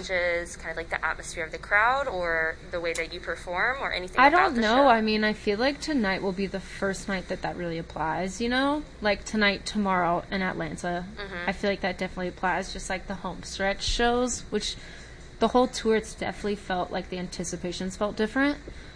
changes kind of like the atmosphere of the crowd or the way that you perform or anything I about don't the know. show? I mean, I feel like tonight will be the first night that really applies, you know? Like tonight, tomorrow, in Atlanta. Mm-hmm. I feel like that definitely applies. Just like the home stretch shows, which the whole tour, it's definitely felt like the anticipations felt different.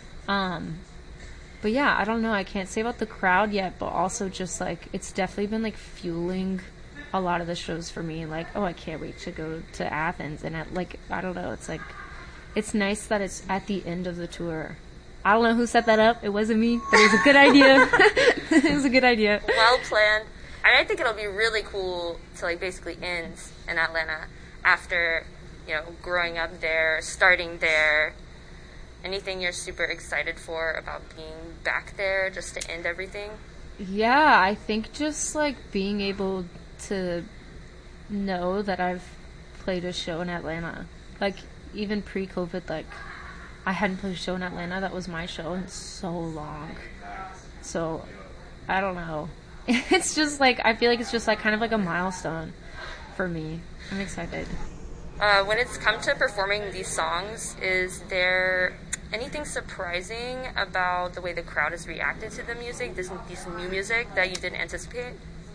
But yeah, I don't know. I can't say about the crowd yet, but also just like it's definitely been like fueling a lot of the shows for me. Like, oh, I can't wait to go to Athens, and I don't know. It's like it's nice that it's at the end of the tour. I don't know who set that up. It wasn't me, but it was a good idea. It was a good idea. Well planned. And I think it'll be really cool to like basically end in Atlanta after, you know, growing up there, starting there. Anything you're super excited for about being back there just to end everything? Yeah, I think just like being able to know that I've played a show in Atlanta. Like even pre-COVID, like I hadn't played a show in Atlanta that was my show in so long. So I don't know. It's just like I feel like it's just like kind of like a milestone for me. I'm excited. When it's come to performing these songs, is there anything surprising about the way the crowd has reacted to the music, this new music that you didn't anticipate?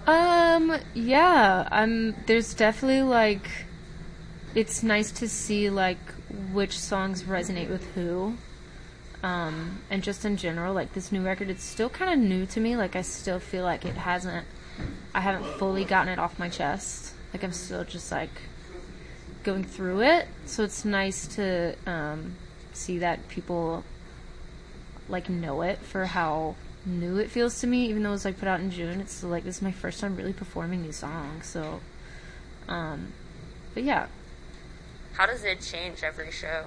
Yeah. There's definitely like, it's nice to see like which songs resonate with who. And just in general, like this new record, it's still kind of new to me. Like I still feel like I haven't fully gotten it off my chest. Like I'm still just like going through it. So it's nice to, see that people like know it for how new it feels to me, even though it was like put out in June. It's like this is my first time really performing these songs, so but yeah. How does it change every show?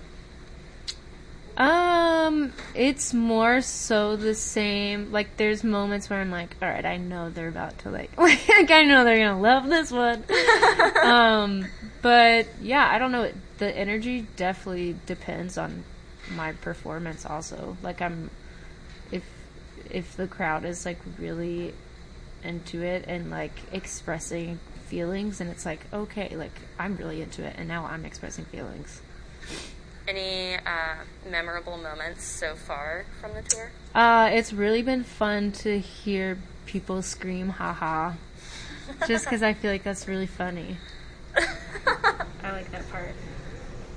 It's more so the same. Like there's moments where I'm like, all right, I know they're about to like I know they're gonna love this one. But yeah, I don't know, the energy definitely depends on my performance also. Like if the crowd is like really into it and like expressing feelings, and it's like, okay, like I'm really into it and now I'm expressing feelings. Any memorable moments so far from the tour? It's really been fun to hear people scream haha, just because I feel like that's really funny. I like that part.